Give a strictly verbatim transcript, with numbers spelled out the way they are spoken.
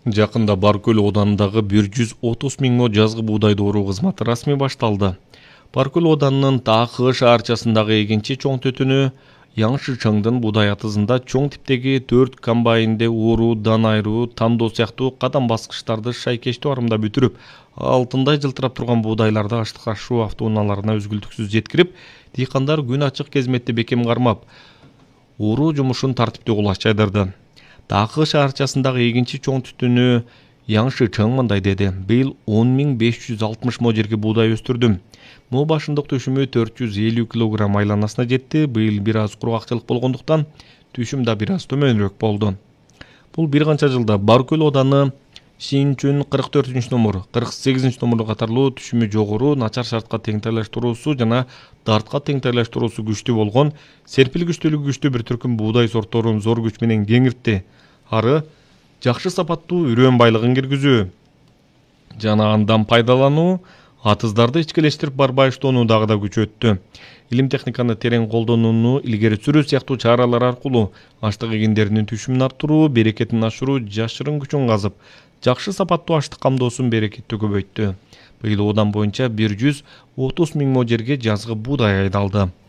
Жакында Баркөл оданындагы бир жүз отуз миң мо жазгы буудай дооруу кызматы расмий башталды. Баркөл оданынын Таакы шаарчасындагы эгинчи чоң төтүнү Яңшы Чыңдын буудай атызында чоң типтеги төрт комбайнде ууруу, дан айыруу, тандоо сыяктуу кадам баскычтарды шайкештүү арымда бүтүрүп, алтындай жылтырап турган буудайларды аштык ашуу автоунааларына үзгүлтүксүз жеткирип, дыйкандар күн ачык кезметте бекем кармап, ууруу жумушун тартиптүү кулаш жайдырды. Таакы шаарчасындагы эгинчи чоң түтүнү Яңшы Чың мындай деди: быйыл он миң беш жүз алтымыш мо жерге буудай өстүрдүм. Мо башындык түшүмү төрт жүз элүү килограмм айланасына жетти. Быйыл бир аз кургакчылык болгондуктан түшүм да бир аз төмөнүрөөк болду. Бул бир канча жылда Баркөл оданы Шинчүн кырк төртүнчү номер, кырк сегизинчи номер катарлуу түшүмү жогору, начар шартка тең тайлаштыруусу жана дартка тең тайлаштыруусу күчтүү болгон, серпил күчтүүлүгү күчтүү бир түркүм буудай сортторун зор күч менен кеңиртти. Ары жакшы сапаттуу үрөөн байлыгын киргизүү жана андан пайдалануу, атыздарды ичкелештирип барбайыштоону дагы да күчөттү. Илим техниканы терең колдонууну илгери сүрүү сыяктуу чаралар аркылуу аштык эгиндеринин түшүмүн арттыруу, берекетин ашыруу, жашырын күчүн казып, жакшы сапаттуу аштык камдоосун берекеттүү көбөйттү. Быйыл одан боюнча бир жүз отуз миң мо жерге жазгы буудай айдалды.